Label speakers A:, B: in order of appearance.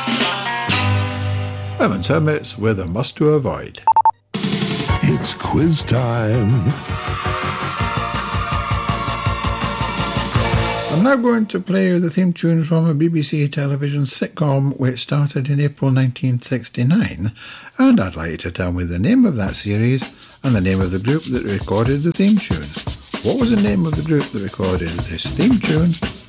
A: Women's Hermits with A Must to Avoid.
B: It's quiz time.
A: I'm now going to play the theme tune from a BBC television sitcom which started in April 1969, and I'd like you to tell me the name of that series and the name of the group that recorded the theme tune. What was the name of the group that recorded this theme tune